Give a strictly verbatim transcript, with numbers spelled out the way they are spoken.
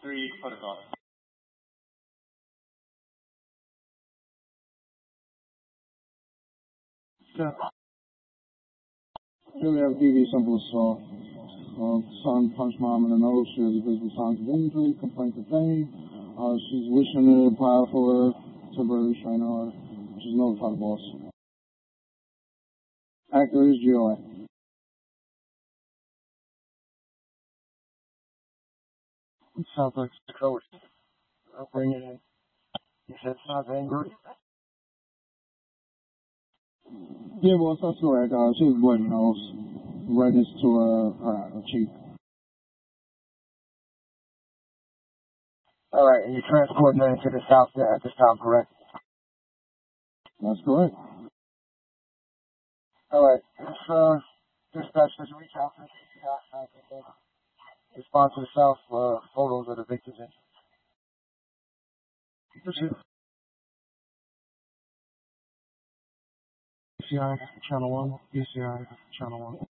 three, photograph. Yeah. Here we have D V simple assault. Uh, son punched mom in the nose. She has a visible signs of injury. Complaint of pain. Uh, she's wishing to apply for her temporary restraining order. She's notified the boss. Actor is G O A. It sounds like the coach. I'll bring it in. He said sounds angry. Yeah, boss, that's correct. Uh, she has bloody nose. Redness to her, her, her cheek. All right, and you're transporting her to the south there at this time, correct? That's correct. All right, let's uh, dispatch this reach out to the response to the south uh, photos of the victims. U C I channel one. U C I channel one.